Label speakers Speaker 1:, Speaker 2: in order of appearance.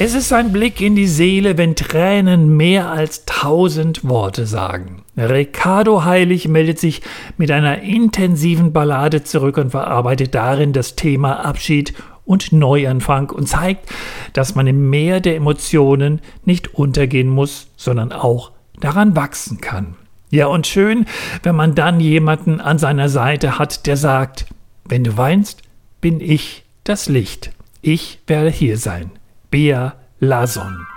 Speaker 1: Es ist ein Blick in die Seele, wenn Tränen mehr als 1000 Worte sagen. Ricardo Heilig meldet sich mit einer intensiven Ballade zurück und verarbeitet darin das Thema Abschied und Neuanfang und zeigt, dass man im Meer der Emotionen nicht untergehen muss, sondern auch daran wachsen kann. Ja, und schön, wenn man dann jemanden an seiner Seite hat, der sagt, wenn du weinst, bin ich das Licht. Ich werde hier sein. Bea Larsson.